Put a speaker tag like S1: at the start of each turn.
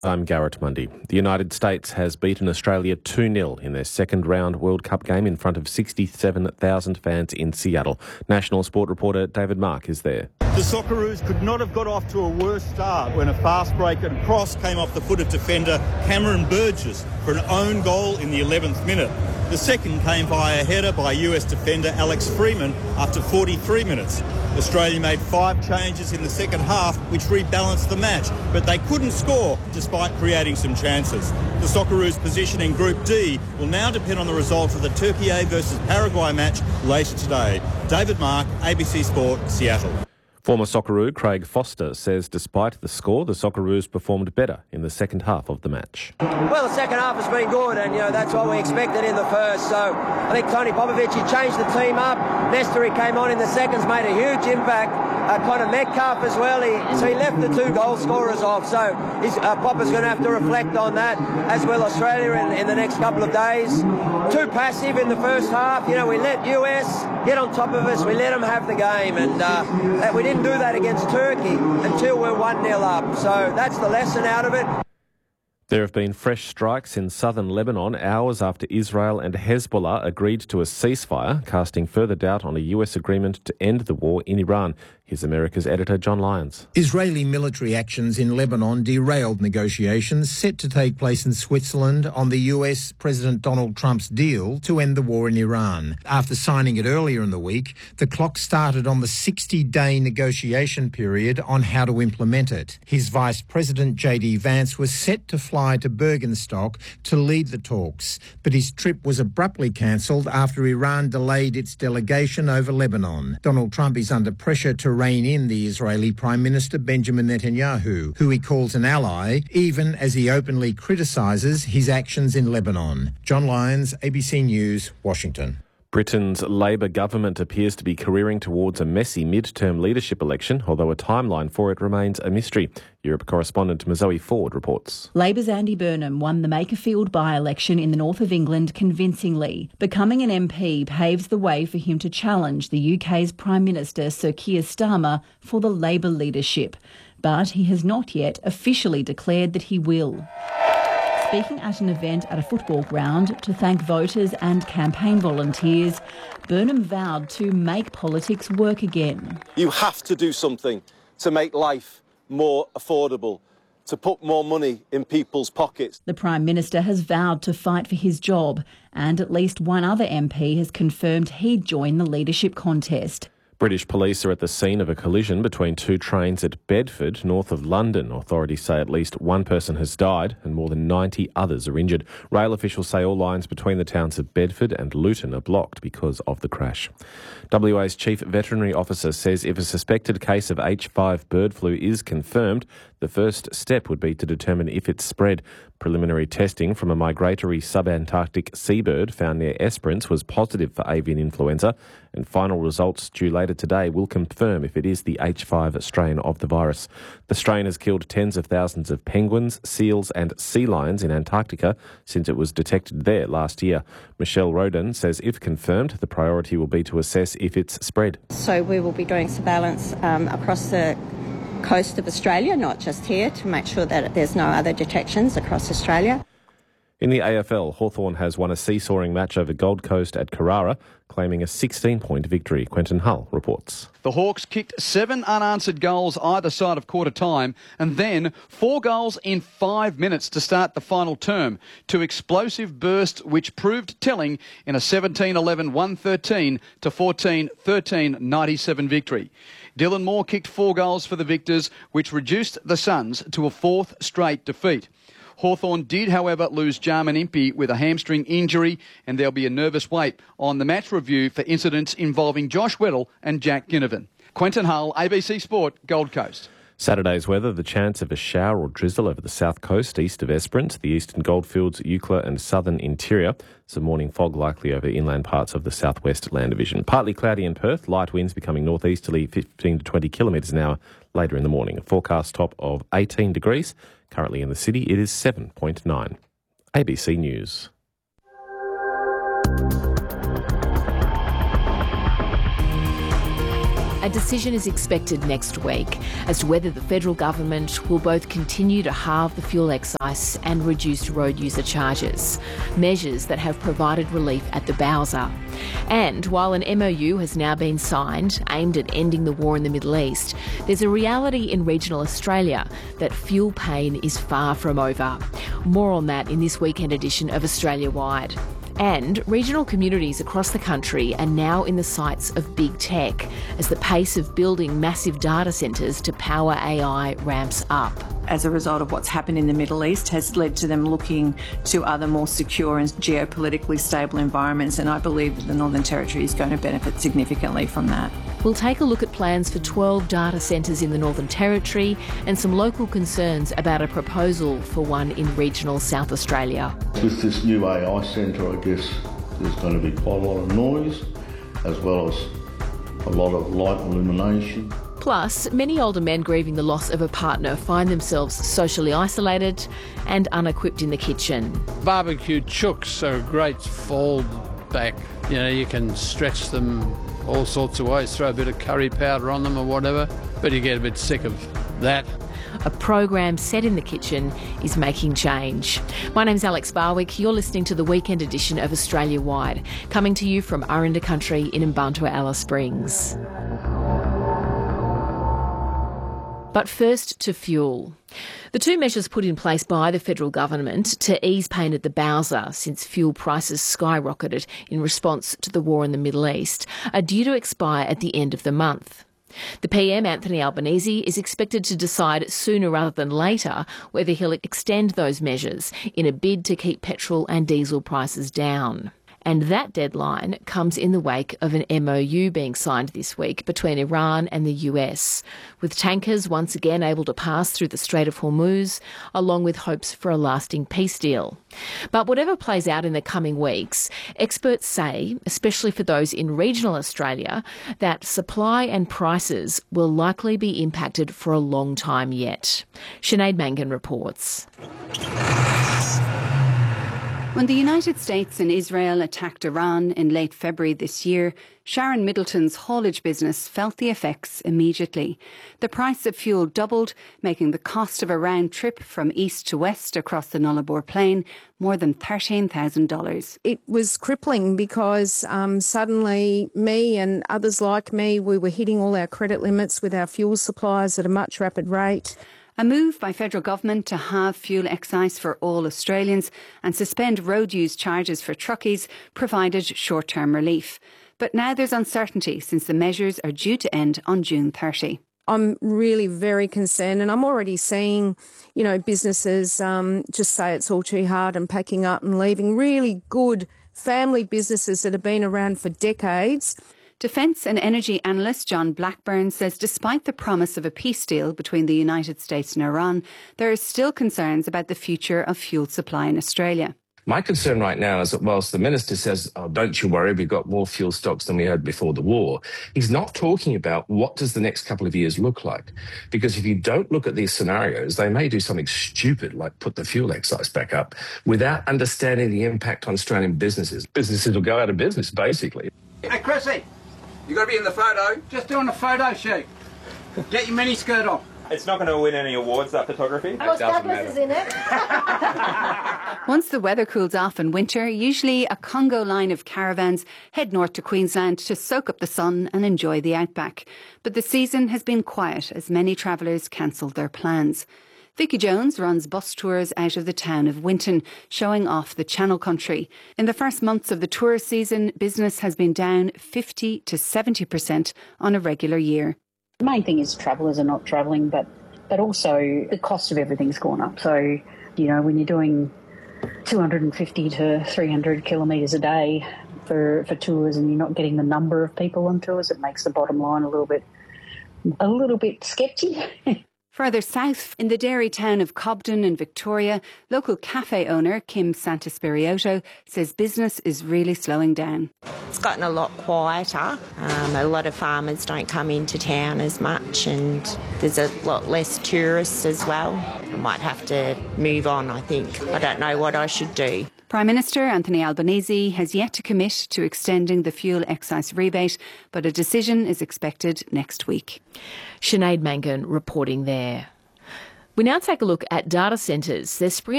S1: I'm Garrett Mundy. The United States has beaten Australia 2-0 in their second round World Cup game in front of 67,000 fans in Seattle. National Sport reporter David Mark is there.
S2: The Socceroos could not have got off to a worse start when a fast break and cross came off the foot of defender Cameron Burgess for an own goal in the 11th minute. The second came via a header by US defender Alex Freeman after 43 minutes. Australia made 5 changes in the second half, which rebalanced the match, but they couldn't score despite creating some chances. The Socceroos' position in Group D will now depend on the result of the Turkey versus Paraguay match later today. David Mark, ABC Sport, Seattle.
S1: Former Socceroo Craig Foster says despite the score, the Socceroos performed better in the second half of the match.
S3: Well, the second half has been good, and that's what we expected in the first. So I think Tony Popovic, he changed the team up. Nestor, he came on in the seconds, made a huge impact. Connor Metcalf as well. So he left the 2 goal scorers off. So Popper's going to have to reflect on that, as will Australia in the next couple of days. Too passive in the first half. We let US get on top of us. We let them have the game, and we didn't do that against Turkey until we're 1-0 up. So that's the lesson out of it.
S1: There have been fresh strikes in southern Lebanon hours after Israel and Hezbollah agreed to a ceasefire, casting further doubt on a US agreement to end the war in Iran. Here's America's editor, John Lyons.
S4: Israeli military actions in Lebanon derailed negotiations set to take place in Switzerland on the US President Donald Trump's deal to end the war in Iran. After signing it earlier in the week, the clock started on the 60-day negotiation period on how to implement it. His Vice President, J.D. Vance, was set to fly to Bergenstock to lead the talks, but his trip was abruptly cancelled after Iran delayed its delegation over Lebanon. Donald Trump is under pressure to rein in the Israeli Prime Minister Benjamin Netanyahu, who he calls an ally, even as he openly criticises his actions in Lebanon. John Lyons, ABC News, Washington.
S1: Britain's Labour government appears to be careering towards a messy mid-term leadership election, although a timeline for it remains a mystery. Europe correspondent Mazoe Ford reports.
S5: Labour's Andy Burnham won the Makerfield by-election in the north of England convincingly. Becoming an MP paves the way for him to challenge the UK's Prime Minister Sir Keir Starmer for the Labour leadership. But he has not yet officially declared that he will. Speaking at an event at a football ground to thank voters and campaign volunteers, Burnham vowed to make politics work again.
S6: You have to do something to make life more affordable, to put more money in people's pockets.
S5: The Prime Minister has vowed to fight for his job, and at least one other MP has confirmed he'd join the leadership contest.
S1: British police are at the scene of a collision between 2 trains at Bedford, north of London. Authorities say at least 1 person has died and more than 90 others are injured. Rail officials say all lines between the towns of Bedford and Luton are blocked because of the crash. WA's Chief Veterinary Officer says if a suspected case of H5 bird flu is confirmed, the first step would be to determine if it's spread. Preliminary testing from a migratory subantarctic seabird found near Esperance was positive for avian influenza, and final results due later today will confirm if it is the H5 strain of the virus. The strain has killed tens of thousands of penguins, seals and sea lions in Antarctica since it was detected there last year. Michelle Roden says if confirmed, the priority will be to assess if it's spread.
S7: So we will be doing surveillance across the coast of Australia, not just here, to make sure that there's no other detections across Australia.
S1: In the AFL, Hawthorn has won a seesawing match over Gold Coast at Carrara, claiming a 16-point victory. Quentin Hull reports.
S8: The Hawks kicked 7 unanswered goals either side of quarter time and then 4 goals in 5 minutes to start the final term. 2 explosive bursts which proved telling in a 17-11 113 to 14-13 97 victory. Dylan Moore kicked 4 goals for the victors, which reduced the Suns to a 4th straight defeat. Hawthorn did, however, lose Jarman Impey with a hamstring injury, and there'll be a nervous wait on the match review for incidents involving Josh Weddle and Jack Ginnivan. Quentin Hull, ABC Sport, Gold Coast.
S1: Saturday's weather, the chance of a shower or drizzle over the south coast east of Esperance, the eastern goldfields, Eucla and southern interior. Some morning fog likely over inland parts of the southwest land division. Partly cloudy in Perth, light winds becoming northeasterly 15 to 20 kilometres an hour later in the morning. A forecast top of 18 degrees. Currently in the city, it is 7.9. ABC News.
S9: A decision is expected next week as to whether the federal government will both continue to halve the fuel excise and reduce road user charges, measures that have provided relief at the Bowser. And while an MOU has now been signed aimed at ending the war in the Middle East, there's a reality in regional Australia that fuel pain is far from over. More on that in this weekend edition of Australia Wide. And regional communities across the country are now in the sights of big tech as the pace of building massive data centres to power AI ramps up.
S10: As a result of what's happened in the Middle East has led to them looking to other more secure and geopolitically stable environments, and I believe that the Northern Territory is going to benefit significantly from that.
S9: We'll take a look at plans for 12 data centres in the Northern Territory and some local concerns about a proposal for one in regional South Australia.
S11: With this new AI centre, I guess there's going to be quite a lot of noise, as well as a lot of light illumination.
S9: Plus, many older men grieving the loss of a partner find themselves socially isolated and unequipped in the kitchen.
S12: Barbecue chooks are a great fold back. You know, you can stretch them all sorts of ways, throw a bit of curry powder on them or whatever, but you get a bit sick of that.
S9: A program set in the kitchen is making change. My name's Alex Barwick. You're listening to the weekend edition of Australia Wide, coming to you from Aranda Country in Mbantua, Alice Springs. But first to fuel. The two measures put in place by the federal government to ease pain at the Bowser since fuel prices skyrocketed in response to the war in the Middle East are due to expire at the end of the month. The PM, Anthony Albanese, is expected to decide sooner rather than later whether he'll extend those measures in a bid to keep petrol and diesel prices down. And that deadline comes in the wake of an MOU being signed this week between Iran and the US, with tankers once again able to pass through the Strait of Hormuz, along with hopes for a lasting peace deal. But whatever plays out in the coming weeks, experts say, especially for those in regional Australia, that supply and prices will likely be impacted for a long time yet. Sinead Mangan reports.
S13: When the United States and Israel attacked Iran in late February this year, Sharon Middleton's haulage business felt the effects immediately. The price of fuel doubled, making the cost of a round trip from east to west across the Nullarbor Plain more than $13,000.
S14: It was crippling because suddenly me and others like me, we were hitting all our credit limits with our fuel suppliers at a much rapid rate.
S13: A move by federal government to halve fuel excise for all Australians and suspend road use charges for truckies provided short-term relief. But now there's uncertainty since the measures are due to end on June 30.
S14: I'm really very concerned, and I'm already seeing, businesses just say it's all too hard and packing up and leaving. Really good family businesses that have been around for decades.
S13: Defence and energy analyst John Blackburn says despite the promise of a peace deal between the United States and Iran, there are still concerns about the future of fuel supply in Australia.
S15: My concern right now is that whilst the minister says, don't you worry, we've got more fuel stocks than we had before the war, he's not talking about what does the next couple of years look like. Because if you don't look at these scenarios, they may do something stupid like put the fuel excise back up without understanding the impact on Australian businesses. Businesses will go out of business, basically.
S16: Hey, Chrissy! You got to be in the photo. Just doing a photo shoot. Get your mini skirt on.
S17: It's not going to win any awards, that photography.
S18: Oh, Douglas is in it.
S13: Once the weather cools off in winter, usually a Congo line of caravans head north to Queensland to soak up the sun and enjoy the outback. But the season has been quiet as many travellers cancelled their plans. Vicky Jones runs bus tours out of the town of Winton, showing off the Channel Country. In the first months of the tourist season, business has been down 50 to 70% on a regular year.
S19: The main thing is travellers are not travelling, but also the cost of everything's gone up. So, when you're doing 250 to 300 kilometres a day for tours and you're not getting the number of people on tours, it makes the bottom line a little bit sketchy.
S13: Further south, in the dairy town of Cobden in Victoria, local cafe owner Kim Santaspirioto says business is really slowing down.
S20: It's gotten a lot quieter. A lot of farmers don't come into town as much and there's a lot less tourists as well. I might have to move on, I think. I don't know what I should do.
S13: Prime Minister Anthony Albanese has yet to commit to extending the fuel excise rebate, but a decision is expected next week.
S9: Sinead Mangan reporting there. We now take a look at data centres. They're springing